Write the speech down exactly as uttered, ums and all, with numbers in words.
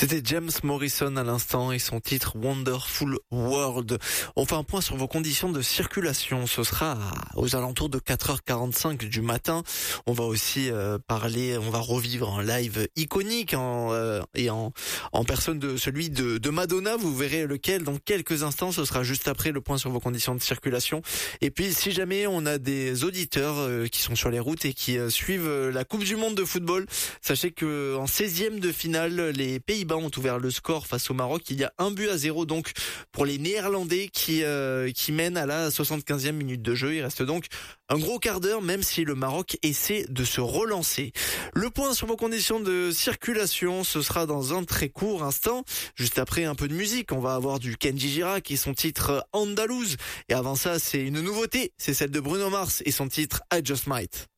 C'était James Morrison à l'instant et son titre Wonderful World. On fait un point sur vos conditions de circulation. Ce sera aux alentours de quatre heures quarante-cinq du matin. On va aussi euh, parler, on va revivre un live iconique en, euh, et en, en personne de celui de, de Madonna. Vous verrez lequel dans quelques instants. Ce sera juste après le point sur vos conditions de circulation. Et puis si jamais on a des auditeurs euh, qui sont sur les routes et qui euh, suivent euh, la Coupe du Monde de football, sachez que en seizième de finale, les Pays-Bas ont ouvert le score face au Maroc. Il y a un but à zéro donc pour les Néerlandais qui euh, qui mènent à la soixante-quinzième minute de jeu. Il reste donc un gros quart d'heure, même si le Maroc essaie de se relancer. Le point sur vos conditions de circulation, ce sera dans un très court instant. Juste après un peu de musique, on va avoir du Kenji Girac et son titre Andalouse. Et avant ça, c'est une nouveauté, c'est celle de Bruno Mars et son titre I Just Might.